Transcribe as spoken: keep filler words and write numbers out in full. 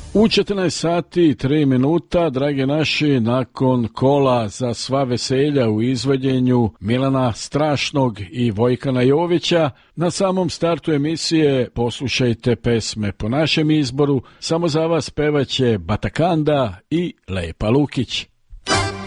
U četrnaest sati i tri minuta, dragi naši, nakon kola za sva veselja u izvođenju Milana Strašnog i Vojkana Jovića, na samom startu emisije poslušajte pesme po našem izboru. Samo za vas pevaće Batakanda i Lepa Lukić.